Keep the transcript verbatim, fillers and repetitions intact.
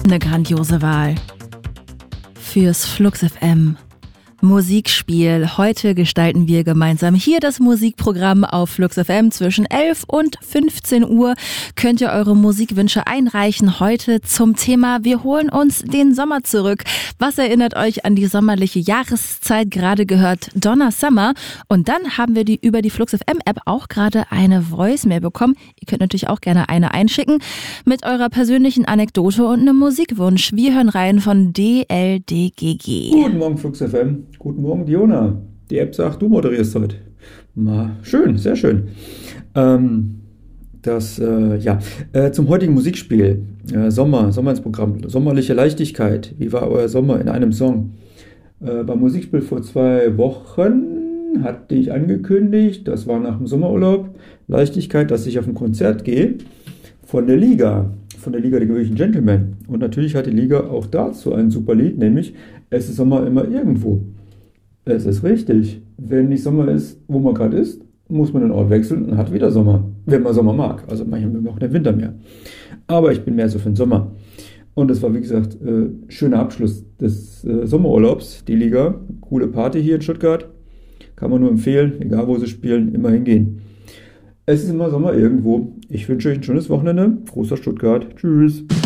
Eine grandiose Wahl. Fürs Flux F M. Musikspiel. Heute gestalten wir gemeinsam hier das Musikprogramm auf Flux F M. Zwischen elf und fünfzehn Uhr könnt ihr eure Musikwünsche einreichen. Heute zum Thema: Wir holen uns den Sommer zurück. Was erinnert euch an die sommerliche Jahreszeit? Gerade gehört Donna Summer. Und dann haben wir die über die Flux F M App auch gerade eine Voicemail bekommen. Ihr könnt natürlich auch gerne eine einschicken mit eurer persönlichen Anekdote und einem Musikwunsch. Wir hören rein von D L D G G. Guten Morgen, Flux F M. Guten Morgen, Diona. Die App sagt, du moderierst heute. Na, schön, sehr schön. Ähm, das, äh, ja, äh, zum heutigen Musikspiel. Äh, Sommer, Sommer ins Programm. Sommerliche Leichtigkeit. Wie war euer Sommer in einem Song? Äh, beim Musikspiel vor zwei Wochen hatte ich angekündigt, das war nach dem Sommerurlaub, Leichtigkeit, dass ich auf ein Konzert gehe von der Liga. Von der Liga der gewöhnlichen Gentlemen. Und natürlich hat die Liga auch dazu ein super Lied, nämlich Es ist Sommer immer irgendwo. Es ist richtig. Wenn nicht Sommer ist, wo man gerade ist, muss man den Ort wechseln und hat wieder Sommer. Wenn man Sommer mag. Also manche mögen auch den Winter mehr. Aber ich bin mehr so für den Sommer. Und es war, wie gesagt, äh, schöner Abschluss des äh, Sommerurlaubs, die Liga. Coole Party hier in Stuttgart. Kann man nur empfehlen, egal wo sie spielen, immer hingehen. Es ist immer Sommer irgendwo. Ich wünsche euch ein schönes Wochenende. Großer Stuttgart. Tschüss.